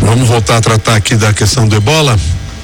Vamos voltar a tratar aqui da questão do Ebola?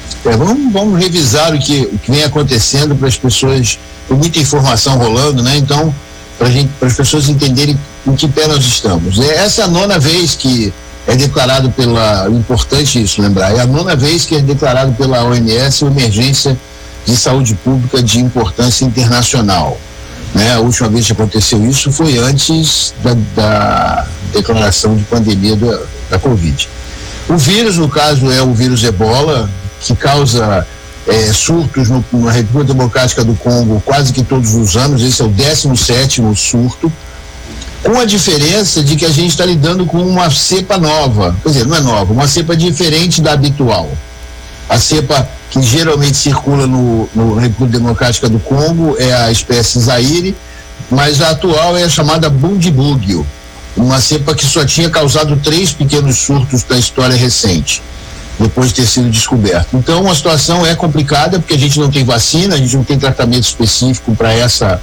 Vamos revisar o que vem acontecendo para as pessoas, com muita informação rolando, né? Então, para as pessoas entenderem em que pé nós estamos. Essa é a 9ª vez que é declarado importante isso lembrar, é a 9ª vez que é declarado pela OMS uma emergência de saúde pública de importância internacional, né? A última vez que aconteceu isso foi antes da declaração de pandemia da Covid. O vírus, no caso, é o vírus Ebola, que causa surtos na República Democrática do Congo quase que todos os anos. Esse é o 17º surto, com a diferença de que a gente está lidando com uma cepa nova, quer dizer, não é nova, uma cepa diferente da habitual. A cepa que geralmente circula na República Democrática do Congo é a espécie Zaire, mas a atual é a chamada Bundibugyo, uma cepa que só tinha causado 3 pequenos surtos da história recente, depois de ter sido descoberto. Então a situação é complicada porque a gente não tem vacina, a gente não tem tratamento específico para essa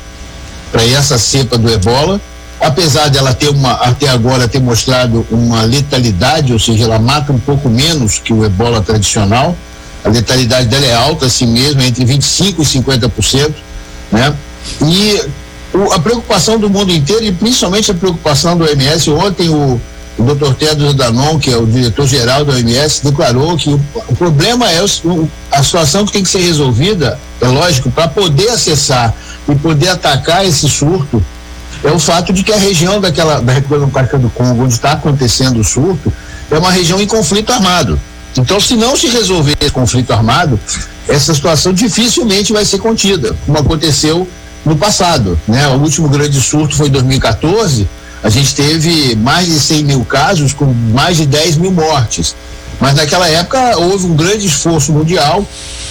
cepa do Ebola, apesar dela até agora ter mostrado uma letalidade, ou seja, ela mata um pouco menos que o Ebola tradicional. A letalidade dela é alta assim mesmo, entre 25% e 50%, né? E a preocupação do mundo inteiro, e principalmente a preocupação do OMS, ontem o Dr. Tedros Adhanom, que é o diretor-geral da OMS, declarou que o problema é a situação que tem que ser resolvida, é lógico, para poder acessar e poder atacar esse surto, é o fato de que a região da República Democrática do Congo, onde está acontecendo o surto, é uma região em conflito armado. Então, se não se resolver esse conflito armado, essa situação dificilmente vai ser contida, como aconteceu no passado, né? O último grande surto foi em 2014, a gente teve mais de 100 mil casos com mais de 10 mil mortes. Mas naquela época houve um grande esforço mundial,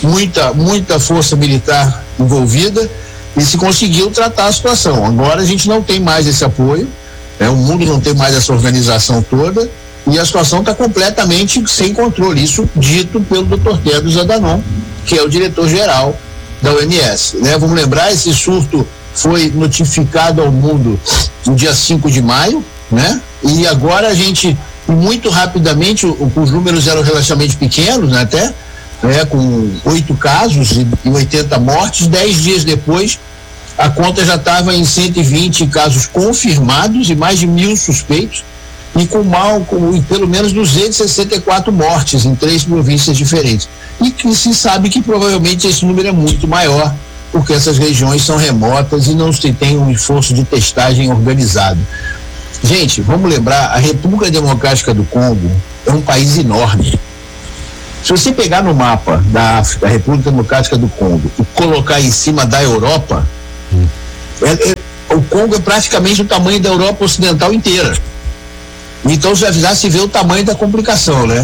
muita força militar envolvida, e se conseguiu tratar a situação. Agora a gente não tem mais esse apoio, né? O mundo não tem mais essa organização toda, e a situação está completamente sem controle. Isso dito pelo Dr. Tedros Adhanom, que é o diretor-geral da OMS, né? Vamos lembrar, esse surto foi notificado ao mundo no dia 5 de maio, né? E agora a gente, muito rapidamente, os números eram relativamente pequenos, né, até, né, com 8 casos e 80 mortes. 10 dias depois, a conta já estava em 120 casos confirmados e mais de 1.000 suspeitos, e com pelo menos 264 mortes em 3 províncias diferentes. E que se sabe que provavelmente esse número é muito maior, porque essas regiões são remotas e não se tem um esforço de testagem organizado. Gente, vamos lembrar, a República Democrática do Congo é um país enorme. Se você pegar no mapa da África, a República Democrática do Congo, e colocar em cima da Europa, o Congo é praticamente o tamanho da Europa Ocidental inteira. Então já se vê o tamanho da complicação, né?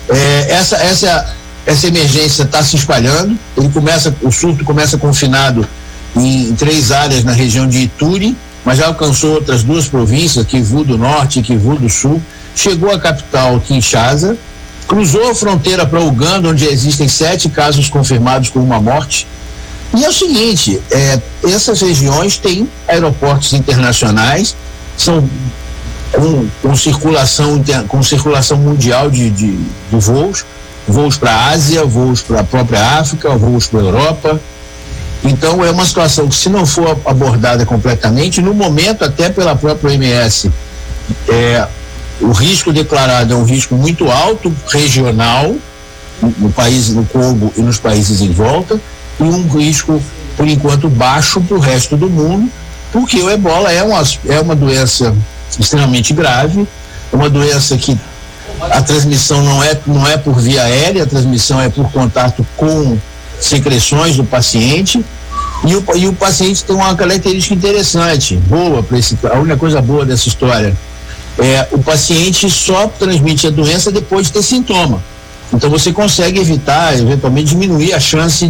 Essa emergência está se espalhando. O surto começa confinado em 3 áreas na região de Ituri, mas já alcançou outras 2 províncias, Kivu do Norte e Kivu do Sul. Chegou à capital, Kinshasa, cruzou a fronteira para Uganda, onde existem 7 casos confirmados com uma morte. E é o seguinte, essas regiões têm aeroportos internacionais, são com circulação mundial de voos para a Ásia, voos para a própria África, voos para a Europa. Então é uma situação que, se não for abordada completamente, no momento, até pela própria OMS, o risco declarado é um risco muito alto, regional, no Congo e nos países em volta, e um risco, por enquanto, baixo para o resto do mundo, porque o Ebola é uma doença extremamente grave, uma doença que a transmissão não é por via aérea, a transmissão é por contato com secreções do paciente, e o paciente tem uma característica interessante, boa, a única coisa boa dessa história o paciente só transmite a doença depois de ter sintoma. Então você consegue evitar, eventualmente diminuir a chance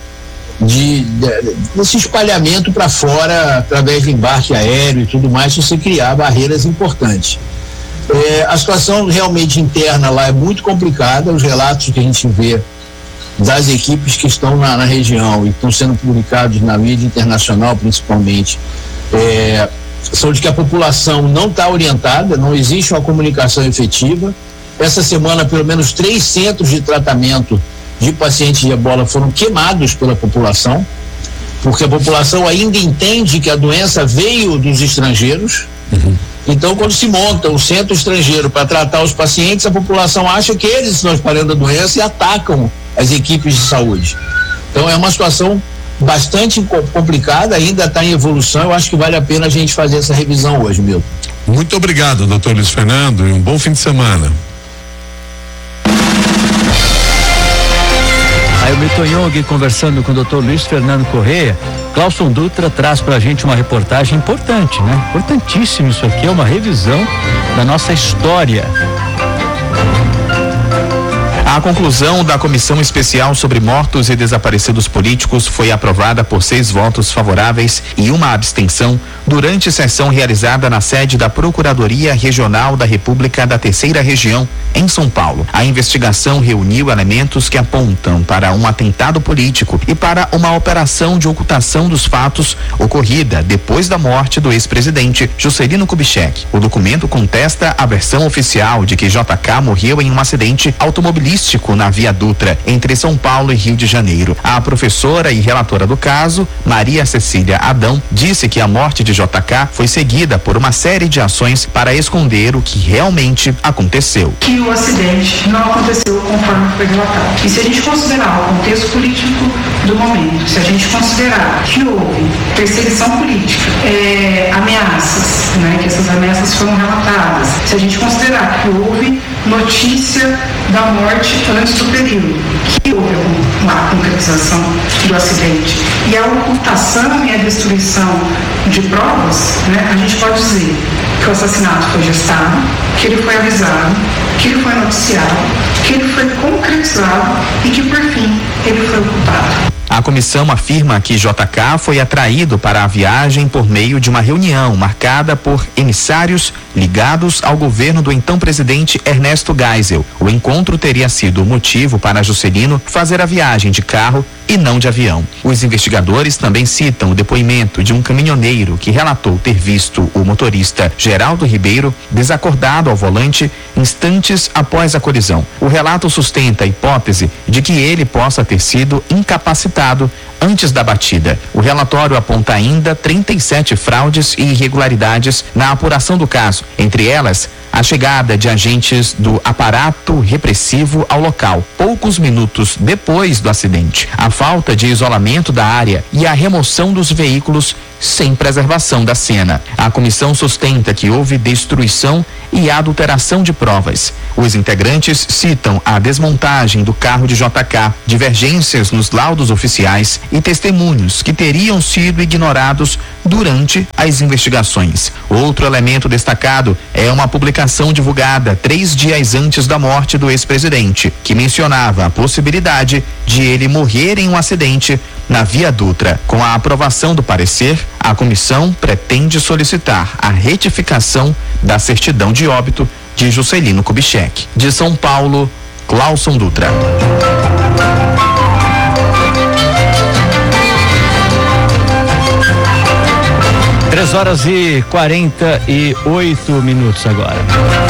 desse espalhamento para fora através de embarque aéreo e tudo mais, se você criar barreiras importantes. A situação realmente interna lá é muito complicada. Os relatos que a gente vê das equipes que estão na região e estão sendo publicados na mídia internacional principalmente, são de que a população não está orientada, não existe uma comunicação efetiva. Essa semana, pelo menos 3 centros de tratamento de pacientes de ebola foram queimados pela população, porque a população ainda entende que a doença veio dos estrangeiros. Então, quando se monta um centro estrangeiro para tratar os pacientes, a população acha que eles estão espalhando a doença e atacam as equipes de saúde. Então, é uma situação bastante complicada, ainda está em evolução. Eu acho que vale a pena a gente fazer essa revisão hoje, Milton. Muito obrigado, doutor Luiz Fernando, e um bom fim de semana. Aí o Milton Jung conversando com o doutor Luiz Fernando Correia. Clauson Dutra traz pra gente uma reportagem importante, né? Importantíssimo isso aqui, é uma revisão da nossa história. A conclusão da Comissão Especial sobre Mortos e Desaparecidos Políticos foi aprovada por 6 votos favoráveis e 1 abstenção durante sessão realizada na sede da Procuradoria Regional da República da Terceira Região, em São Paulo. A investigação reuniu elementos que apontam para um atentado político e para uma operação de ocultação dos fatos ocorrida depois da morte do ex-presidente Juscelino Kubitschek. O documento contesta a versão oficial de que JK morreu em um acidente automobilístico na Via Dutra, entre São Paulo e Rio de Janeiro. A professora e relatora do caso, Maria Cecília Adão, disse que a morte de JK foi seguida por uma série de ações para esconder o que realmente aconteceu. Que o acidente não aconteceu conforme foi relatado. E se a gente considerar o contexto político do momento, se a gente considerar que houve perseguição política, ameaças, né, que essas ameaças foram relatadas, se a gente considerar que houve notícia da morte antes do período, que houve uma concretização do acidente e a ocultação e a destruição de provas, né, a gente pode dizer que o assassinato foi gestado, que ele foi avisado, que ele foi noticiado, que ele foi concretizado e que, por fim, ele foi ocultado. A comissão afirma que JK foi atraído para a viagem por meio de uma reunião marcada por emissários ligados ao governo do então presidente Ernesto Geisel. O encontro teria sido o motivo para Juscelino fazer a viagem de carro e não de avião. Os investigadores também citam o depoimento de um caminhoneiro que relatou ter visto o motorista Geraldo Ribeiro desacordado ao volante instantes após a colisão. O relato sustenta a hipótese de que ele possa ter sido incapacitado antes da batida. O relatório aponta ainda 37 fraudes e irregularidades na apuração do caso, entre elas a chegada de agentes do aparato repressivo ao local, poucos minutos depois do acidente, a falta de isolamento da área e a remoção dos veículos sem preservação da cena. A comissão sustenta que houve destruição e adulteração de provas. Os integrantes citam a desmontagem do carro de JK, divergências nos laudos oficiais e testemunhos que teriam sido ignorados durante as investigações. Outro elemento destacado é uma publicação divulgada 3 dias antes da morte do ex-presidente, que mencionava a possibilidade de ele morrer em um acidente na Via Dutra. Com a aprovação do parecer, a comissão pretende solicitar a retificação da certidão de óbito de Juscelino Kubitschek. De São Paulo, Clauson Dutra. Três horas e 48 minutos agora.